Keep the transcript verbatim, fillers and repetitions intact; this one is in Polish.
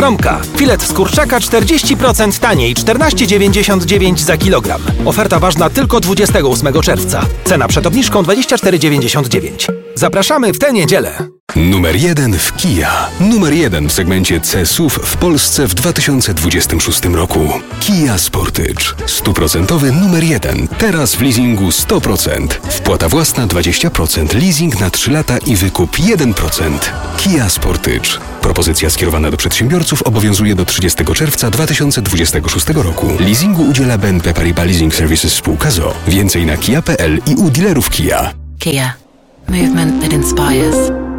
Promka. Filet z kurczaka czterdzieści procent taniej, czternaście dziewięćdziesiąt dziewięć za kilogram. Oferta ważna tylko dwudziestego ósmego czerwca. Cena przed obniżką dwadzieścia cztery dziewięćdziesiąt dziewięć. Zapraszamy w tę niedzielę. Numer jeden w Kia. Numer jeden w segmencie C S U V w Polsce w dwa tysiące dwudziestym szóstym roku. Kia Sportage. Stuprocentowy numer jeden. Teraz w leasingu sto procent. Wpłata własna dwadzieścia procent. Leasing na trzy lata i wykup jeden procent. Kia Sportage. Propozycja skierowana do przedsiębiorców obowiązuje do trzydziestego czerwca dwa tysiące dwudziestego szóstego roku. Leasingu udziela B N P Paribas Leasing Services spółka z o o. Więcej na kia kropka p l i u dealerów Kia. Kia. Movement that inspires.